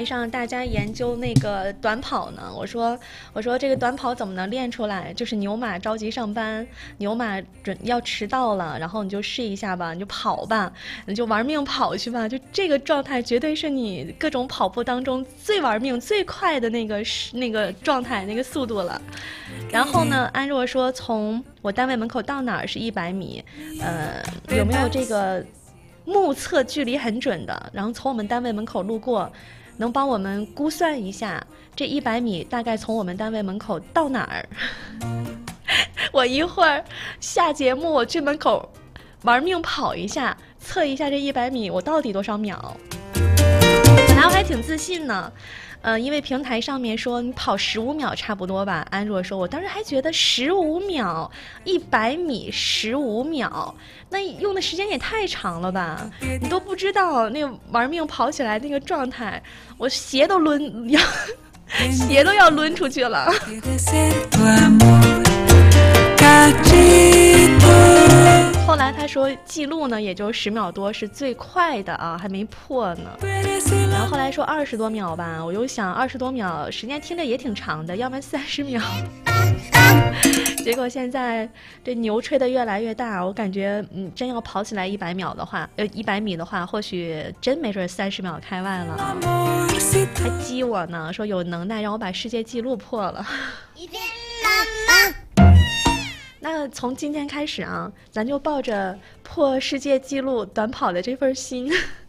台上大家研究那个短跑呢，我说这个短跑怎么能练出来？就是牛马着急上班，牛马要迟到了，然后你就试一下吧，你就跑吧，你就玩命跑去吧，就这个状态绝对是你各种跑步当中最玩命、最快的那个状态、那个速度了。然后呢，安若说从我单位门口到哪儿是100米，有没有这个？目测距离很准的，然后从我们单位门口路过，能帮我们估算一下这100米大概从我们单位门口到哪儿？我一会儿下节目我去门口玩命跑一下，测一下这100米我到底多少秒。本来我还挺自信呢，因为平台上面说你跑15秒差不多吧。安若说，我当时还觉得15秒，100米15秒，那用的时间也太长了吧？你都不知道那玩命跑起来那个状态，我鞋都要抡出去了。后来他说记录呢也就10秒多是最快的啊，还没破呢。然后后来说20多秒吧，我又想20多秒时间听着也挺长的，要不然30秒。结果现在这牛吹得越来越大，我感觉真要跑起来100米的话，或许真没准30秒开外了。还激我呢，说有能耐让我把世界纪录破了。那从今天开始啊，咱就抱着破世界纪录短跑的这份心，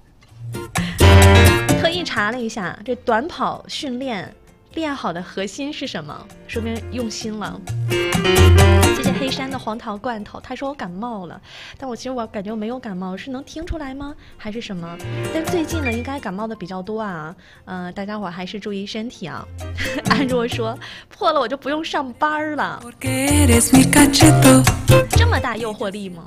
特意查了一下，这短跑训练练好的核心是什么？说明用心了。谢谢黑山的黄桃罐头，他说我感冒了，但其实我感觉我没有感冒，是能听出来吗？还是什么？但最近呢，应该感冒的比较多啊。大家伙还是注意身体啊。安若说破了我就不用上班了，这么大诱惑力吗？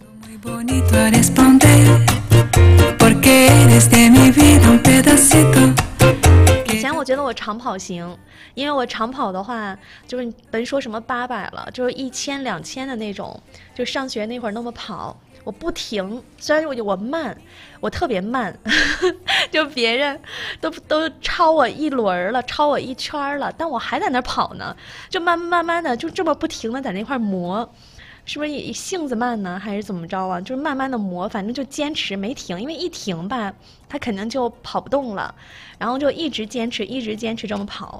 以前我觉得我长跑行，因为我长跑的话，就是甭说什么800了，就是1000、2000的那种。就上学那会儿那么跑，我不停。虽然我慢，我特别慢，就别人都超我一轮了，超我一圈了，但我还在那跑呢，就慢慢的就这么不停的在那块磨。是不是也性子慢呢，还是怎么着啊？就是慢慢的磨，反正就坚持没停，因为一停吧，他肯定就跑不动了，然后就一直坚持这么跑。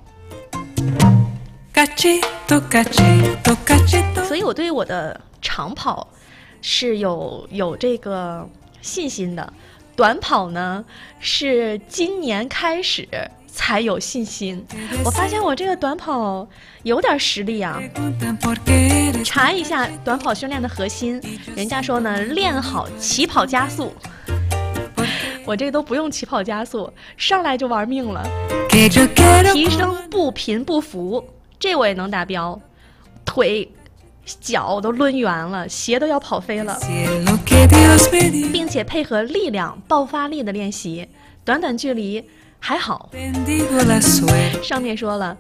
所以我对我的长跑是有这个信心的，短跑呢是今年开始才有信心。我发现我这个短跑有点实力啊。查一下短跑训练的核心，人家说呢，练好起跑加速。我这都不用起跑加速，上来就玩命了。提升不贫不服，这我也能达标。腿脚都抡圆了，鞋都要跑飞了，并且配合力量爆发力的练习，短距离还好。上面说了，